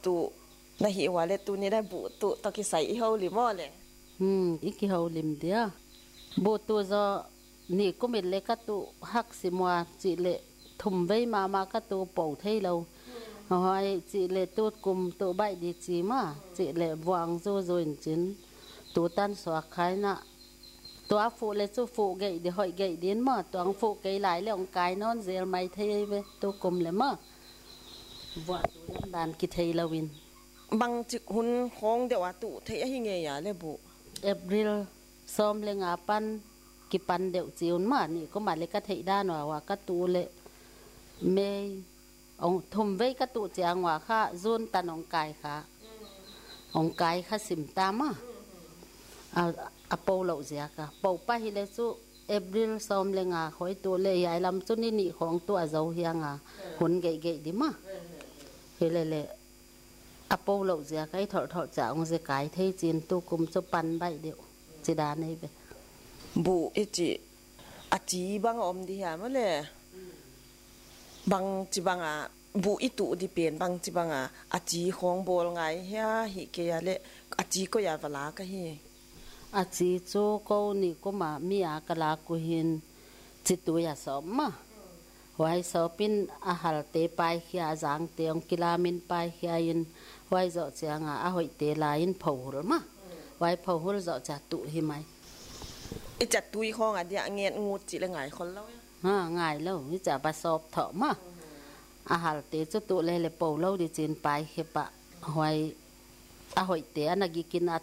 ตุนะหิวาเลตุนี่ได้บุตุตอกิใส่เฮาลิมอเลยอีกเฮาลิมเดียบุตุจะนี่ก็มีเล็กตุฮักสิมัวจิเลทุ่มไว้มาก็ตัวเป่าเท่เราหอยจิเลตัวกลุ่มตัวใบดีจีมาจิเลวางโซโซนจินตัวตันสวกขายนะตัวฟูเลจูฟูเกยเดี๋ยวหอยเกยเดียนมาตัวฟูเกยหลายเรื่องกายนอนเซลไม่เทยเวตัวกลมเลยมาว่าตัวลำดานกิเทยลาวินบางจิกหุนของเดี๋ยวว่าตุเทยหิเงียเลยบุเอพริลซ้อมเลงอาปันกิปันเดี๋ยวจีนมานี่ก็มาเลยก็เทยด้านว่าก็ตัวเลยเมย์องทุ่มไว้ก็ตัวเจียงว่าค่ะซุนตันองกายค่ะองกายค่ะสิมตามาอาปูเหล่าเสียค่ะปูป้าฮิเลสุเอพริลซ้อมเลงอาคอยตัวเลยใหญ่ลำจุนนี่ของตัวเจ้าเฮียงหุ่นเก๋ๆดีมาเฮเลอาปูเหล่าเสียก็ให้ถอดจากองค์เสกายเทจีนตัวกุมจะปันใบเดียวจีดานี่ไปบุอิจิอาจีบางอมดีหามาเลยบางจีบางบุอิตุดิเปลี่ยนบางจีบางอาจีของโบลไงเฮียฮิเกียเลอาจีก็อยากเวลาก็เฮอาจีโจก็นี่ก็มามีอากลากุหินจิตตัวอยากสอบมาไว้สอบเป็นอาหารเตไปเขียจางเตียงกีฬามินไปเขียยินไว้จะเสียงอาหอยเตลายินเผาหรือมาไว้เผาหัวจะจัดตุหิไหมไอจัดตุยของเดียเงียงูจิละไงคนเล่าง่ายแล้วนี่จะไปสอบเถอะมาอาหารเตจุตุเลยเผาเล่าดิจินไปเขียปะไว้อาหอยเตนักกินอา